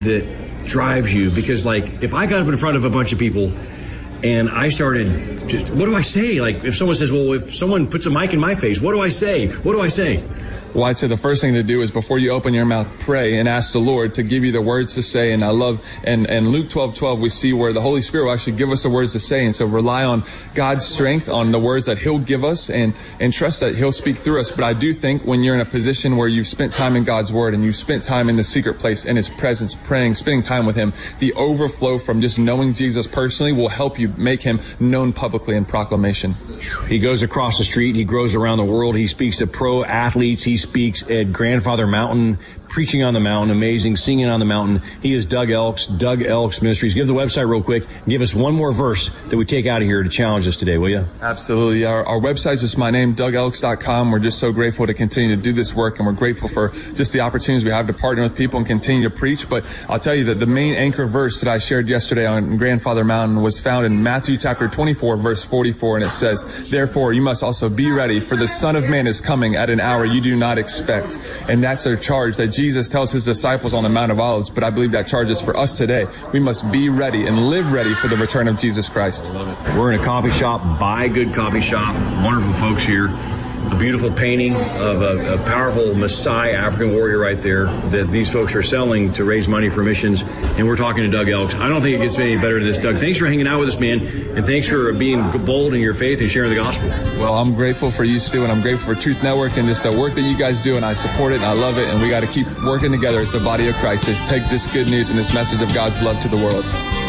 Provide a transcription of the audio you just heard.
that drives you? Because, like, if I got up in front of a bunch of people and I started just, what do I say? Like, if someone says, well, if someone puts a mic in my face, what do I say? What do I say? Well, I'd say the first thing to do is before you open your mouth, pray and ask the Lord to give you the words to say. And I love, and Luke 12:12, we see where the Holy Spirit will actually give us the words to say. And so rely on God's strength, on the words that He'll give us, and trust that He'll speak through us. But I do think when you're in a position where you've spent time in God's Word and you've spent time in the secret place, in His presence, praying, spending time with Him, the overflow from just knowing Jesus personally will help you make Him known publicly in proclamation. He goes across the street. He grows around the world. He speaks to pro athletes. He speaks at Grandfather Mountain, preaching on the mountain, amazing, singing on the mountain. He is Doug Elks, Doug Elks Ministries. Give the website real quick. Give us one more verse that we take out of here to challenge us today, will you? Absolutely. Our website's just my name, DougElks.com. We're just so grateful to continue to do this work, and we're grateful for just the opportunities we have to partner with people and continue to preach. But I'll tell you that the main anchor verse that I shared yesterday on Grandfather Mountain was found in Matthew chapter 24, verse 44, and it says, "Therefore you must also be ready, for the Son of Man is coming at an hour you do not expect." And that's our charge that Jesus tells His disciples on the Mount of Olives, but I believe that charge is for us today. We must be ready and live ready for the return of Jesus Christ. We're in a coffee shop, Buy Good Coffee Shop. Wonderful folks here. A beautiful painting of a powerful Maasai African warrior right there that these folks are selling to raise money for missions. And we're talking to Doug Elks. I don't think it gets any better than this, Doug. Thanks for hanging out with us, man. And thanks for being bold in your faith and sharing the gospel. Well, I'm grateful for you, Stu, and I'm grateful for Truth Network and just the work that you guys do. And I support it and I love it. And we got to keep working together as the body of Christ to take this good news and this message of God's love to the world.